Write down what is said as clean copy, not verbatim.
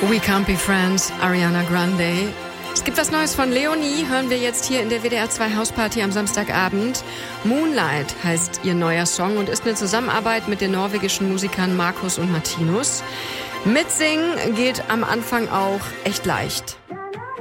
We Can't Be Friends, Ariana Grande. Es gibt was Neues von Leonie, hören wir jetzt hier in der WDR 2 Hausparty am Samstagabend. Moonlight heißt ihr neuer Song und ist eine Zusammenarbeit mit den norwegischen Musikern Markus und Martinus. Mitsingen geht am Anfang auch echt leicht.